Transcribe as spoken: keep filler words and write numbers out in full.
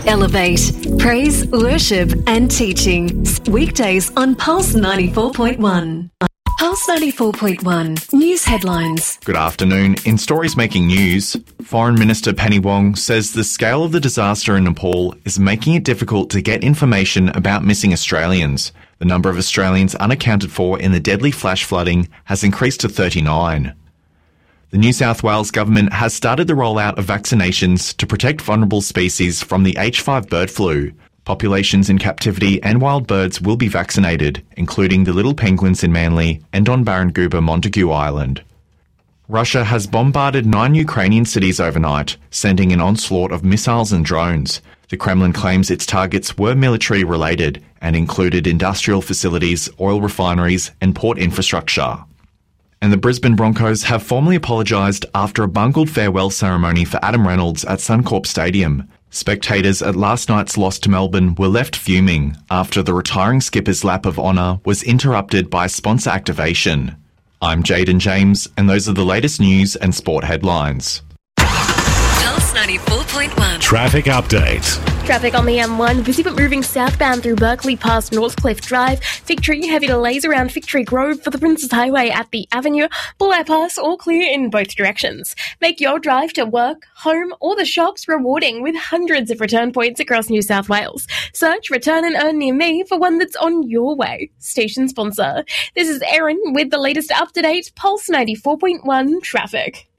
Elevate, praise, worship and teaching. Weekdays on Pulse ninety-four point one. Pulse ninety-four point one. News headlines. Good afternoon. In stories making news, Foreign Minister Penny Wong says the scale of the disaster in Nepal is making it difficult to get information about missing Australians. The number of Australians unaccounted for in the deadly flash flooding has increased to thirty-nine. The New South Wales government has started the rollout of vaccinations to protect vulnerable species from the H five bird flu. Populations in captivity and wild birds will be vaccinated, including the little penguins in Manly and on Barangouba Montague Island. Russia has bombarded nine Ukrainian cities overnight, sending an onslaught of missiles and drones. The Kremlin claims its targets were military-related and included industrial facilities, oil refineries and port infrastructure. And the Brisbane Broncos have formally apologised after a bungled farewell ceremony for Adam Reynolds at Suncorp Stadium. Spectators at last night's loss to Melbourne were left fuming after the retiring skipper's lap of honour was interrupted by sponsor activation. I'm Jaden James, and those are the latest news and sport headlines. Pulse ninety-four point one. Traffic update. Traffic on the M one, busy but moving southbound through Berkeley past Northcliffe Drive. Victory, heavy delays around Victory Grove for the Princes Highway at the Avenue. Bulleye Pass, all clear in both directions. Make your drive to work, home or the shops rewarding with hundreds of return points across New South Wales. Search Return and Earn near me for one that's on your way. Station sponsor. This is Erin with the latest up-to-date Pulse ninety-four point one traffic.